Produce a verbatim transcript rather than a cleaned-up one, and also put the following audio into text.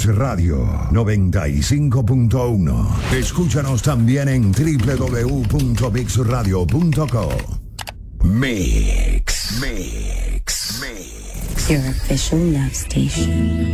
Mix Radio noventa y cinco punto uno. Escúchanos también en doble u doble u doble u punto mix radio punto com. Mix, Mix, Mix. Your official love station.